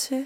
til.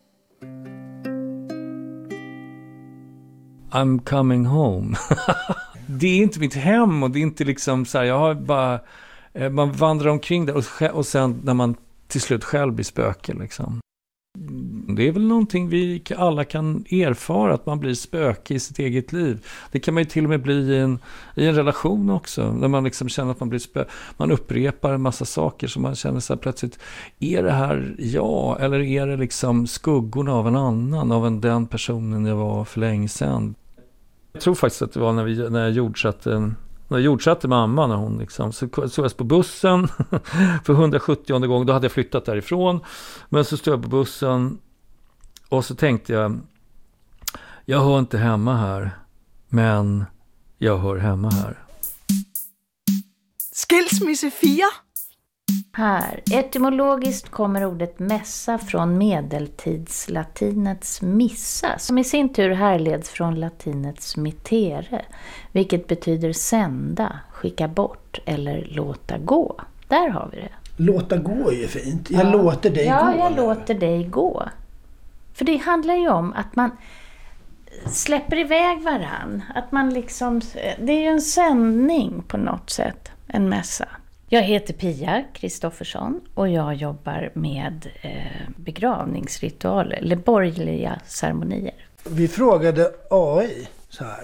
I'm coming home. Det är inte mitt hem och det är inte liksom så här, jag har bara, man vandrar omkring där och sen när man till slut själv blir spöke liksom. Det är väl någonting vi alla kan erfara, att man blir spöke i sitt eget liv. Det kan man ju till och med bli i en relation också, när man liksom känner att man blir spöke. Man upprepar en massa saker som man känner så här plötsligt, är det här jag eller är det liksom skuggorna av en annan, av den personen jag var för länge sedan. Jag tror faktiskt att det var när jag jordsatte mamma, när hon liksom, så jag på bussen för 170:e gång, då hade jag flyttat därifrån, men så stod jag på bussen och så tänkte jag hör inte hemma här, men jag hör hemma här. Skilsmisse 4. Här, etymologiskt kommer ordet mässa från medeltidslatinets missa, som i sin tur härleds från latinets mittere, vilket betyder sända, skicka bort eller låta gå. Där har vi det. Låta gå är ju fint. Jag låter dig gå. Ja, jag låter dig gå. För det handlar ju om att man släpper iväg varann. Att man liksom, det är ju en sändning på något sätt, en mässa. Jag heter Pia Kristoffersson och jag jobbar med begravningsritualer eller borgerliga ceremonier. Vi frågade AI så här.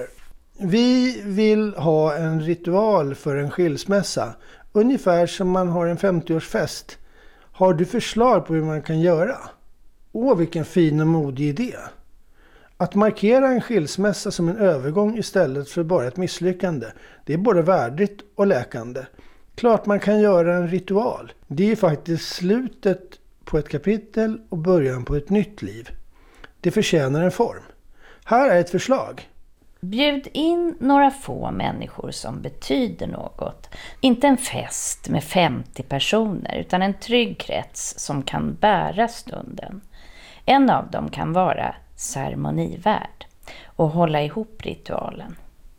Vi vill ha en ritual för en skilsmässa. Ungefär som man har en 50-årsfest. Har du förslag på hur man kan göra? Åh, vilken fin och modig idé. Att markera en skilsmässa som en övergång istället för bara ett misslyckande. Det är både värdigt och läkande. Klart man kan göra en ritual. Det är faktiskt slutet på ett kapitel och början på ett nytt liv. Det förtjänar en form. Här är ett förslag. Bjud in några få människor som betyder något. Inte en fest med 50 personer utan en trygg krets som kan bära stunden. En av dem kan vara ceremonivärd och hålla ihop ritualen.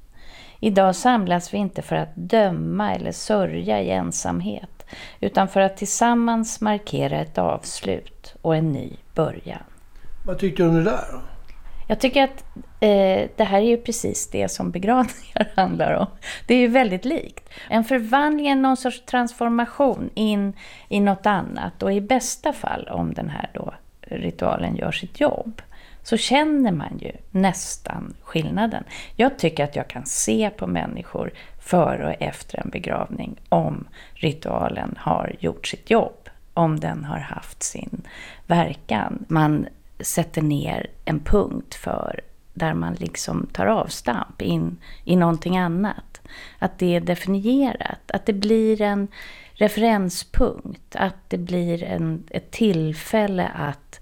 Idag samlas vi inte för att döma eller sörja i ensamhet, utan för att tillsammans markera ett avslut och en ny början. Vad tyckte du om det där då? Jag tycker att det här är ju precis det som begravningar handlar om. Det är ju väldigt likt. En förvandling, någon sorts transformation in i något annat. Och i bästa fall, om den här då ritualen gör sitt jobb, så känner man ju nästan skillnaden. Jag tycker att jag kan se på människor före och efter en begravning om ritualen har gjort sitt jobb, om den har haft sin verkan. Man sätter ner en punkt för där man liksom tar avstamp in i någonting annat. Att det är definierat, att det blir en referenspunkt, att det blir ett tillfälle att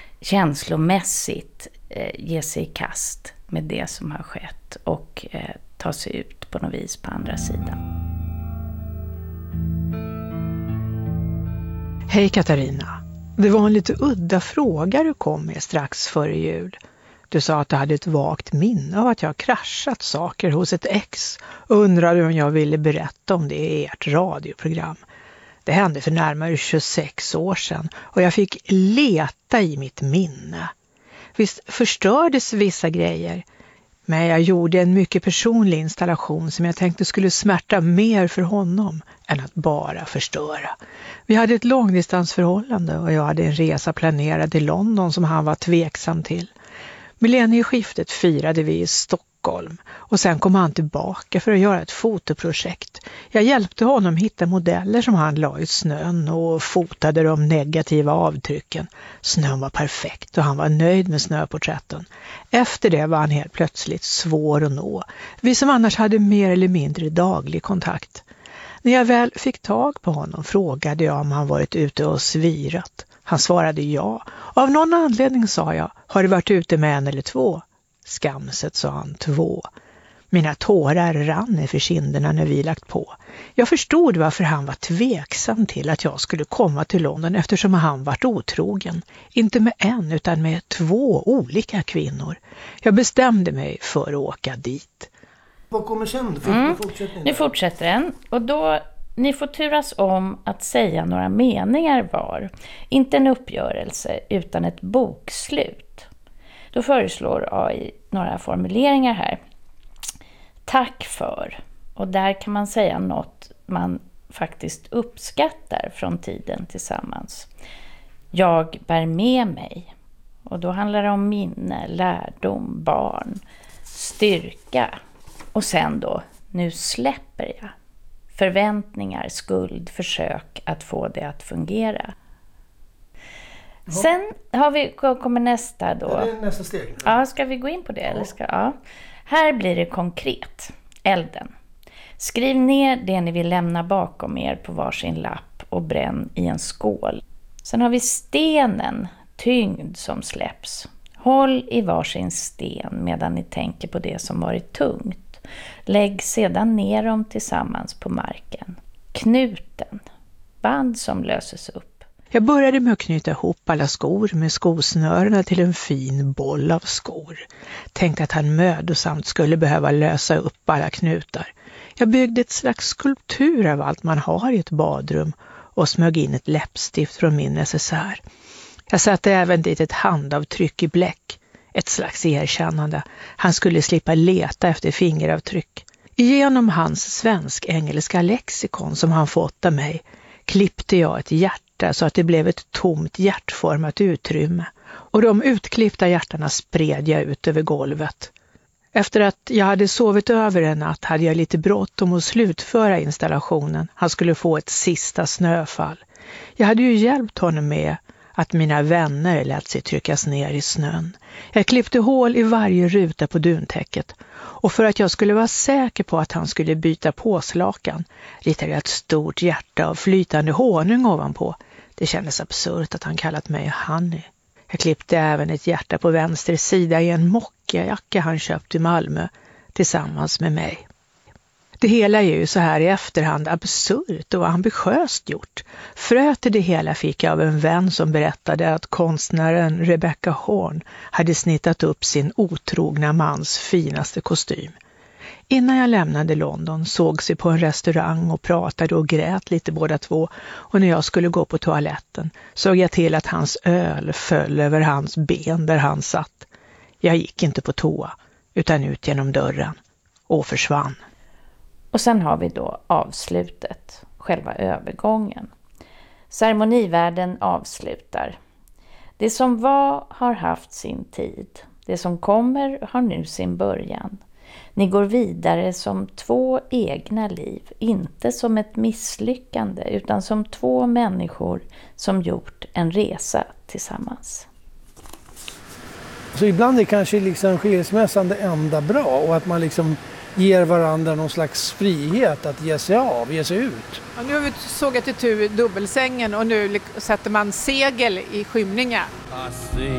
känslomässigt ge sig i kast med det som har skett och ta sig ut på något vis på andra sidan. Hej Katarina. Det var en lite udda fråga du kom med strax före jul. Du sa att du hade ett vagt minne av att jag kraschat saker hos ett ex och undrade om jag ville berätta om det i ert radioprogram. Det hände för närmare 26 år sedan och jag fick leta i mitt minne. Visst förstördes vissa grejer, men jag gjorde en mycket personlig installation som jag tänkte skulle smärta mer för honom än att bara förstöra. Vi hade ett långdistansförhållande och jag hade en resa planerad i London som han var tveksam till. Millennieskiftet firade vi i Stockholm och sen kom han tillbaka för att göra ett fotoprojekt. Jag hjälpte honom hitta modeller som han la i snön och fotade de negativa avtrycken. Snön var perfekt och han var nöjd med snöporträtten. Efter det var han helt plötsligt svår att nå. Vi som annars hade mer eller mindre daglig kontakt. När jag väl fick tag på honom frågade jag om han varit ute och svirat. Han svarade ja. Av någon anledning sa jag, har du varit ute med en eller två? Skamset sa han 2. Mina tårar rann för kinderna när vi lagt på. Jag förstod varför han var tveksam till att jag skulle komma till London eftersom han varit otrogen. Inte med en utan med 2 olika kvinnor. Jag bestämde mig för att åka dit. Vad kommer sen? Nu fortsätter den. Och då Ni får turas om att säga några meningar var. Inte en uppgörelse utan ett bokslut. Då föreslår AI några formuleringar här. Tack för. Och där kan man säga något man faktiskt uppskattar från tiden tillsammans. Jag bär med mig. Och då handlar det om minne, lärdom, barn, styrka. Och sen då, nu släpper jag. Förväntningar, skuld, försök att få det att fungera. Sen kommer nästa då. Är det nästa steg? Ja, ska vi gå in på det? Eller ja. Här blir det konkret. Elden. Skriv ner det ni vill lämna bakom er på varsin lapp och bränn i en skål. Sen har vi stenen, tyngd som släpps. Håll i varsin sten medan ni tänker på det som varit tungt. Lägg sedan ner dem tillsammans på marken. Knuten, band som löses upp. Jag började med att knyta ihop alla skor med skosnörena till en fin boll av skor. Tänkte att han mödosamt skulle behöva lösa upp alla knutar. Jag byggde ett slags skulptur av allt man har i ett badrum och smög in ett läppstift från min necessär. Jag satte även dit ett handavtryck i bläck, ett slags erkännande. Han skulle slippa leta efter fingeravtryck. Genom hans svensk-engelska lexikon som han fått av mig klippte jag ett hjärta så att det blev ett tomt hjärtformat utrymme. Och de utklippta hjärtarna spred jag ut över golvet. Efter att jag hade sovit över en natt hade jag lite bråttom att slutföra installationen. Han skulle få ett sista snöfall. Jag hade ju hjälpt honom med att mina vänner lät sig tryckas ner i snön. Jag klippte hål i varje ruta på duntäcket. Och för att jag skulle vara säker på att han skulle byta påslakan ritade jag ett stort hjärta av flytande honung ovanpå. Det kändes absurt att han kallat mig Honey. Jag klippte även ett hjärta på vänster sida i en mockjacka han köpt i Malmö tillsammans med mig. Det hela är ju så här i efterhand absurt och ambitiöst gjort. Fröet till det hela fick jag av en vän som berättade att konstnären Rebecca Horn hade snittat upp sin otrogna mans finaste kostym. Innan jag lämnade London sågs vi på en restaurang och pratade och grät lite båda två, och när jag skulle gå på toaletten såg jag till att hans öl föll över hans ben där han satt. Jag gick inte på toa utan ut genom dörren och försvann. Och sen har vi då avslutet, själva övergången. Ceremonivärden avslutar. Det som var har haft sin tid. Det som kommer har nu sin början. Ni går vidare som två egna liv, inte som ett misslyckande utan som två människor som gjort en resa tillsammans. Så ibland är kanske liksom skilsmässan det enda bra, och att man liksom ger varandra någon slags frihet att ge sig ut. Ja, nu har vi sågat itu dubbelsängen och nu sätter man segel i skymningen.